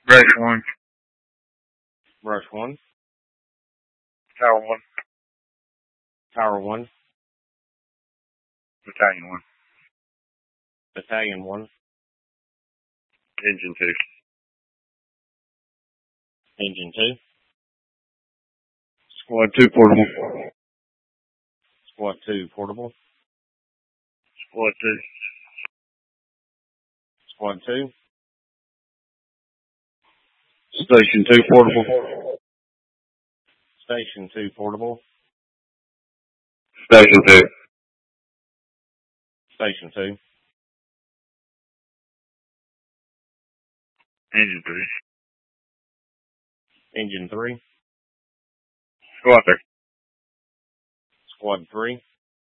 Brush 1. Brush 1. Tower 1. Tower 1. Battalion 1. Battalion 1. Engine 2. Engine 2. Squad 2 portable. Squad 2 portable. Squad 2. Squad 2. Station 2 portable. Station 2 portable. Station 2. Station 2. Engine 3. Engine 3. Squad 3. Squad 3.